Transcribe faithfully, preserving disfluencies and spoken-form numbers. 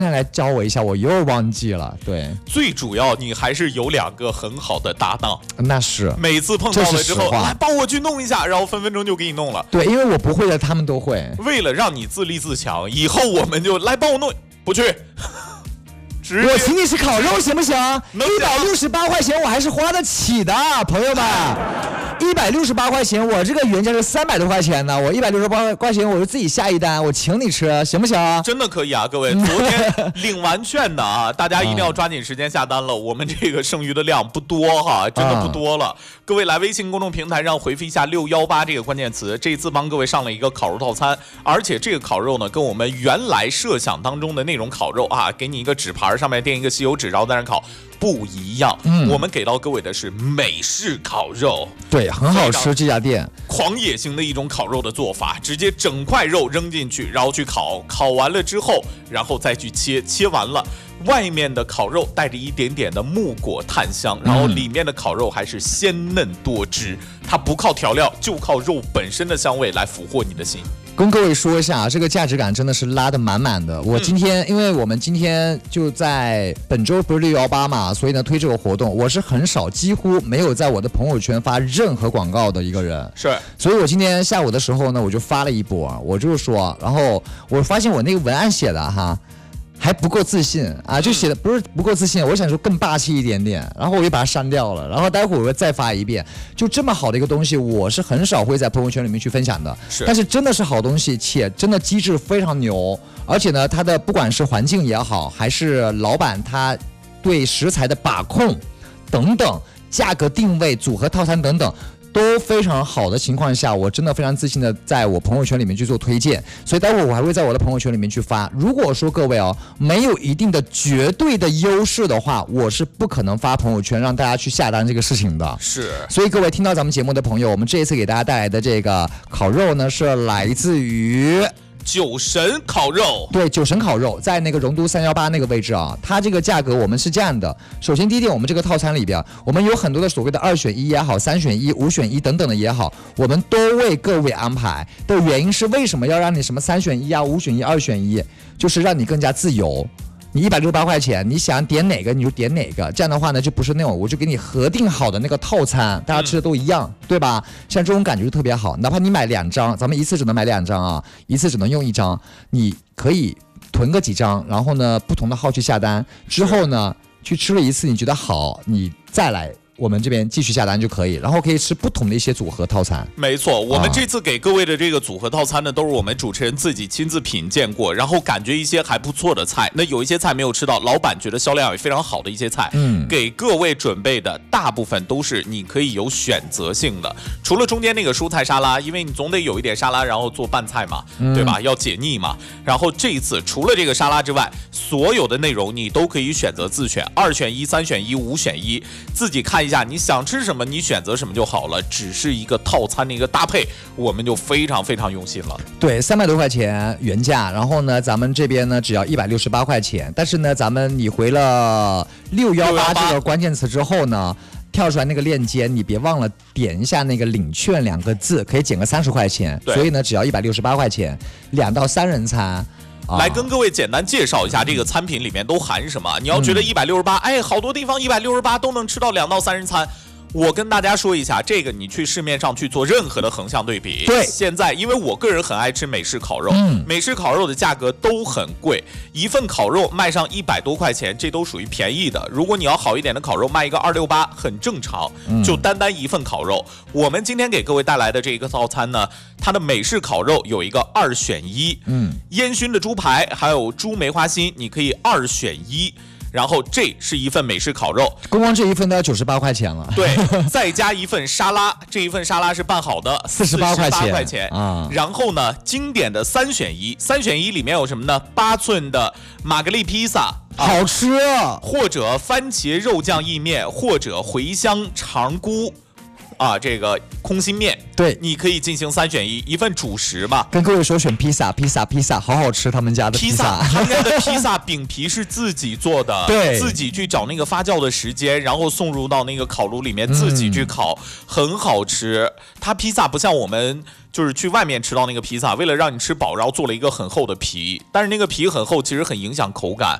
那来教我一下，我又忘记了。对， 最主要你还是有两个很好的搭档， 那是每次碰到了之后，来帮我去弄一下，然后分分钟就给你弄了。 对，因为我不会的，他们都会。 为了让你自立自强，以后我们就来帮我弄，不去。 我请你吃烤肉行不行？一百六十八块钱我还是花得起的，朋友们。一百六十八块钱，我这个原价是三百多块钱呢。我一百六十八块钱，我就自己下一单，我请你吃，行不行？ 真的可以啊，各位，昨天领完券的啊，大家一定要抓紧时间下单了。我们这个剩余的量不多哈，真的不多了。啊、各位来微信公众平台上回复一下六一八这个关键词，这次帮各位上了一个烤肉套餐，而且这个烤肉呢，跟我们原来设想当中的那种烤肉啊，给你一个纸盘上面垫一个吸油纸，然后在那烤。不一样，嗯，我们给到各位的是美式烤肉， 对，很好吃。这家店狂野型的一种烤肉的做法，直接整块肉扔进去，然后去烤，烤完了之后，然后再去切，切完了，外面的烤肉带着一点点的木果炭香，然后里面的烤肉还是鲜嫩多汁，它不靠调料，就靠肉本身的香味来俘获你的心。 跟各位说一下，这个价值感真的是拉得满满的。我今天，嗯、因为我们今天就在本周不是六一八嘛，所以呢推这个活动，我是很少，几乎没有在我的朋友圈发任何广告的一个人。 是， 所以我今天下午的时候呢，我就发了一波，我就是说，然后我发现我那个文案写的哈。还不够自信啊，就写的不是不够自信，我想说更霸气一点点，然后我就把它删掉了，然后待会儿我再发一遍。就这么好的一个东西，我是很少会在朋友圈里面去分享的， 是， 但是真的是好东西，且真的机制非常牛，而且呢，它的不管是环境也好，还是老板他对食材的把控等等，价格定位、组合套餐等等。都非常好的情况下，我真的非常自信的在我朋友圈里面去做推荐，所以待会儿我还会在我的朋友圈里面去发。如果说各位哦没有一定的绝对的优势的话，我是不可能发朋友圈让大家去下单这个事情的。 是， 所以各位听到咱们节目的朋友，我们这一次给大家带来的这个烤肉呢，是来自于酒神烤肉， 对，酒神烤肉在那个荣都三一八那个位置啊，它这个价格我们是这样的。首先第一点，我们这个套餐里边，我们有很多的所谓的二选一也好，三选一、五选一等等的也好，我们都为各位安排。的原因是为什么要让你什么三选一啊、五选一、二选一，就是让你更加自由。你一百六十八块钱，你想点哪个你就点哪个，这样的话呢，就不是那种我就给你核定好的那个套餐，大家吃的都一样，嗯、对吧？像这种感觉就特别好。哪怕你买两张，咱们一次只能买两张啊，一次只能用一张，你可以囤个几张，然后呢，不同的号去下单，之后呢，去吃了一次，你觉得好，你再来。我们这边继续下单就可以，然后可以吃不同的一些组合套餐。 没错，我们这次给各位的这个组合套餐呢，都是我们主持人自己亲自品鉴过，然后感觉一些还不错的菜。那有一些菜没有吃到，老板觉得销量也非常好的一些菜，嗯，给各位准备的大部分都是你可以有选择性的。除了中间那个蔬菜沙拉，因为你总得有一点沙拉，然后做拌菜嘛，嗯、对吧？要解腻嘛。然后这一次除了这个沙拉之外，所有的内容你都可以选择自选，二选一、三选一、五选一，自己看一下。你想吃什么，你选择什么就好了，只是一个套餐的一个搭配，我们就非常非常用心了。 对，三百多块钱原价，然后呢，咱们这边呢只要一百六十八块钱，但是呢，咱们你回了六一八这个关键词之后呢，跳出来那个链接，你别忘了点一下那个领券两个字，可以减个三十块钱。所以呢，只要一百六十八块钱，两到三人餐。 来跟各位简单介绍一下这个餐品里面都含什么。你要觉得一百六十八，哎，好多地方一百六十八都能吃到两到三人餐。我跟大家说一下，这个你去市面上去做任何的横向对比。 对， 现在因为我个人很爱吃美式烤肉，嗯、美式烤肉的价格都很贵，一份烤肉卖上一百多块钱，这都属于便宜的。如果你要好一点的烤肉，卖一个二六八很正常。嗯、就单单一份烤肉，我们今天给各位带来的这个套餐呢，它的美式烤肉有一个二选一，嗯，烟熏的猪排还有猪梅花心，你可以二选一。然后这是一份美式烤肉， 光光这一份都要九十八块钱了。 对，再加一份沙拉，这一份沙拉是拌好的， 四十八块钱。 块钱啊。然后呢，经典的三选一，三选一里面有什么呢？八寸的玛格丽披萨， 好吃啊， 或者番茄肉酱意面，或者茴香长菇。 啊，这个空心面， 对， 你可以进行三选一，一份主食嘛。 跟各位说选披萨，披萨，披萨，好好吃，他们家的披萨， 他们家的披萨饼皮是自己做的， 对， 自己去找那个发酵的时间，然后送入到那个烤炉里面，自己去烤，嗯、很好吃。它披萨不像我们就是去外面吃到那个披萨，为了让你吃饱，然后做了一个很厚的皮，但是那个皮很厚，其实很影响口感。